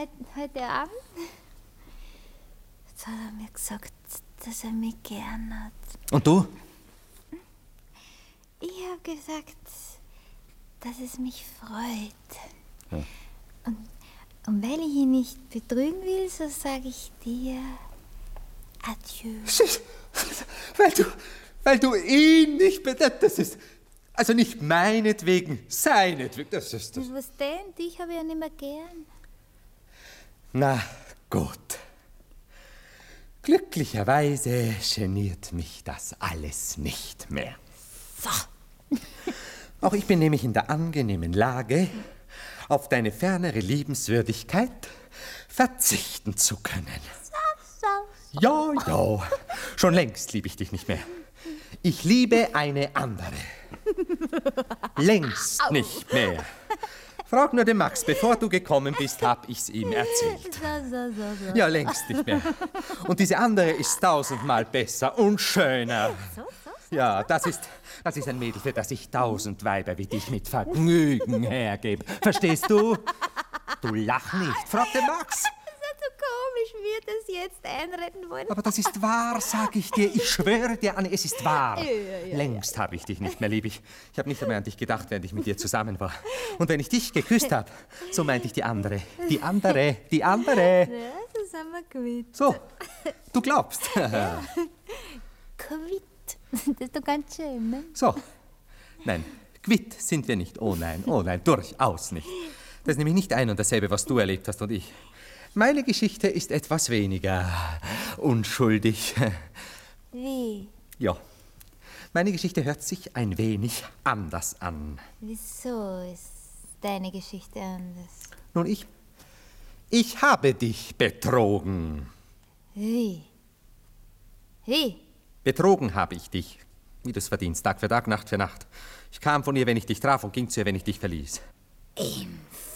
heute Abend jetzt hat er mir gesagt, dass er mich gern hat. Und du? Ich habe gesagt, dass es mich freut. Ja. Und weil ich ihn nicht betrügen will, so sage ich dir Adieu. Weil du ihn nicht das ist also nicht meinetwegen, seinetwegen. Das ist das. Was denn? Dich habe ich ja nicht mehr gern. Na gut. Glücklicherweise geniert mich das alles nicht mehr. So. Auch ich bin nämlich in der angenehmen Lage, auf deine fernere Liebenswürdigkeit verzichten zu können. So. Ja. Schon längst liebe ich dich nicht mehr. Ich liebe eine andere. Längst nicht mehr. Frag nur den Max, bevor du gekommen bist, hab ich's ihm erzählt. So. Ja, längst nicht mehr. Und diese andere ist 1000-mal besser und schöner. So. Ja, das ist ein Mädel, für das ich 1000 Weiber wie dich mit Vergnügen hergebe. Verstehst du? Du lach nicht. Frag den Max. So komisch wird es jetzt einreden wollen. Aber das ist wahr, sag ich dir. Ich schwöre dir, Anne, es ist wahr. Ja. Längst habe ich dich nicht mehr lieb. Ich habe nicht einmal an dich gedacht, während ich mit dir zusammen war. Und wenn ich dich geküsst habe, so meinte ich die andere. Die andere. Ja, so sind wir quitt. So, du glaubst. Quitt. Das ist doch ganz schön, ne? So. Nein, quitt sind wir nicht. Oh nein, durchaus nicht. Das ist nämlich nicht ein und dasselbe, was du erlebt hast und ich. Meine Geschichte ist etwas weniger unschuldig. Wie? Ja, meine Geschichte hört sich ein wenig anders an. Wieso ist deine Geschichte anders? Nun, ich habe dich betrogen. Wie? Betrogen habe ich dich, wie du es verdienst, Tag für Tag, Nacht für Nacht. Ich kam von ihr, wenn ich dich traf, und ging zu ihr, wenn ich dich verließ. Infam.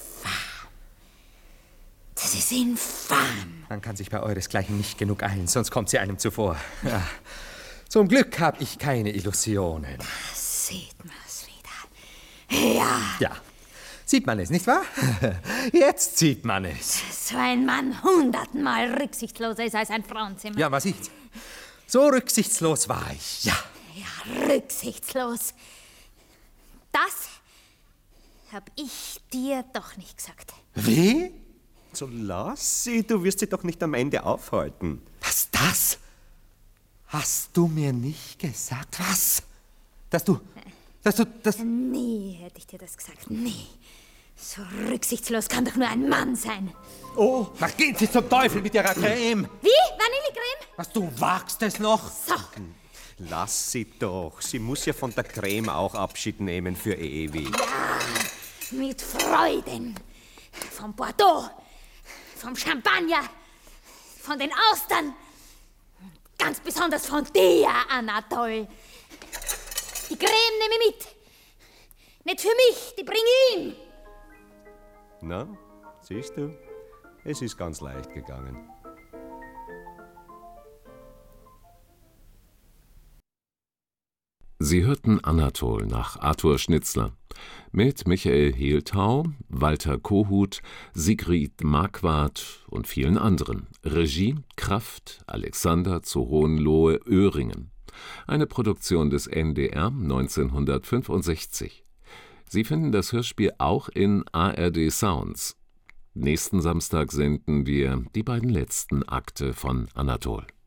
Das ist infam. Man kann sich bei euresgleichen nicht genug ein, sonst kommt sie einem zuvor. Ja. Zum Glück habe ich keine Illusionen. Da sieht man's wieder. Ja, sieht man es, nicht wahr? Jetzt sieht man es. So ein Mann 100-mal rücksichtsloser ist als ein Frauenzimmer. Ja, man sieht's. So rücksichtslos war ich, ja. Ja, rücksichtslos. Das hab ich dir doch nicht gesagt. Wie? So lass sie, du wirst sie doch nicht am Ende aufhalten. Was, das? Hast du mir nicht gesagt? Was? Dass du das... Nie hätte ich dir das gesagt, nie. So rücksichtslos kann doch nur ein Mann sein. Oh, na gehen Sie zum Teufel mit Ihrer Creme. Wie? Vanillecreme? Was, du wagst es noch? So. Lass sie doch. Sie muss ja von der Creme auch Abschied nehmen für ewig. Ja, mit Freuden. Vom Bordeaux, vom Champagner, von den Austern. Ganz besonders von dir, Anatol. Die Creme nehme ich mit. Nicht für mich, die bringe ich ihm. Na, siehst du, es ist ganz leicht gegangen. Sie hörten Anatol nach Arthur Schnitzler mit Michael Hehltau, Walter Kohut, Sigrid Marquardt und vielen anderen. Regie Kraft, Alexander zu Hohenlohe-Öhringen. Eine Produktion des NDR 1965. Sie finden das Hörspiel auch in ARD Sounds. Nächsten Samstag senden wir die beiden letzten Akte von Anatol.